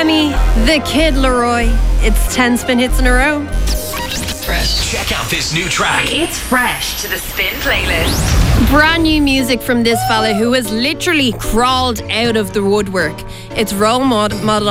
Lemmy, The Kid Laroi. It's 10 spin hits in a row. Fresh. Check out this new track. It's fresh to the Spin playlist. Brand new music from this fella who has literally crawled out of the woodwork. It's role model